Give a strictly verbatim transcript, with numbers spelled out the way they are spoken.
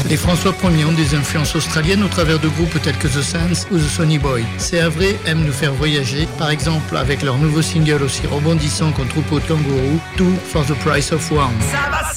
Les François Ier ont des influences australiennes au travers de groupes tels que The Sands ou The Sonny Boy. C'est Havre aime nous faire voyager, par exemple avec leur nouveau single aussi rebondissant qu'un troupeau de kangourous, Two for the Price of One.